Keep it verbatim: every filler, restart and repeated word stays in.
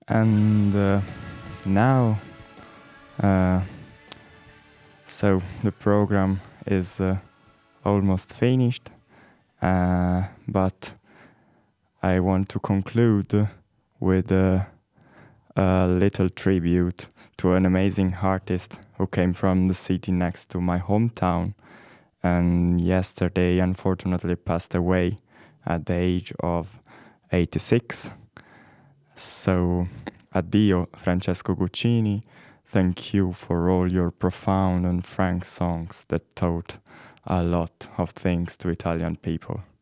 And uh, now, uh, so the program is uh, almost finished, uh, but I want to conclude with uh, a little tribute to an amazing artist who came from the city next to my hometown and yesterday unfortunately passed away at the age of eighty-six. So, addio, Francesco Guccini. Thank you for all your profound and frank songs that taught a lot of things to Italian people.